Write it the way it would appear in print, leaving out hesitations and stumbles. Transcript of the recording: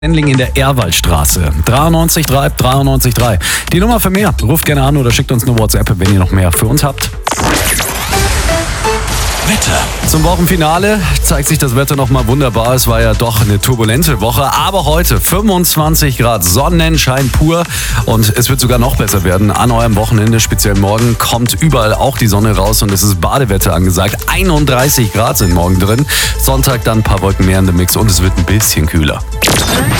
Sendling in der Ehrwaldstraße. 93.3. Die Nummer für mehr. Ruft gerne an oder schickt uns eine WhatsApp, wenn ihr noch mehr für uns habt. Wetter. Zum Wochenfinale zeigt sich das Wetter nochmal wunderbar. Es war ja doch eine turbulente Woche. Aber heute 25 Grad, Sonnenschein pur. Und es wird sogar noch besser werden an eurem Wochenende. Speziell morgen kommt überall auch die Sonne raus und es ist Badewetter angesagt. 31 Grad sind morgen drin. Sonntag dann ein paar Wolken mehr in dem Mix und es wird ein bisschen kühler.